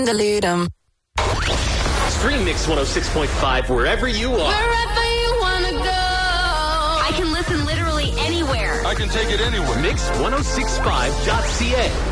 delete them. Stream Mix 106.5 wherever you are. Wherever you wanna go. I can listen literally anywhere. I can take it anywhere. Mix1065.ca.